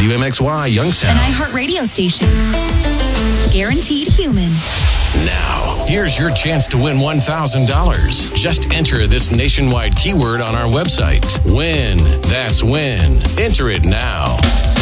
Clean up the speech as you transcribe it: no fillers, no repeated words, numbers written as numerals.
WMXY Youngstown. An iHeartRadio station. Guaranteed human. Now, here's your chance to win $1,000. Just enter this nationwide keyword on our website. Win. That's win. Enter it now.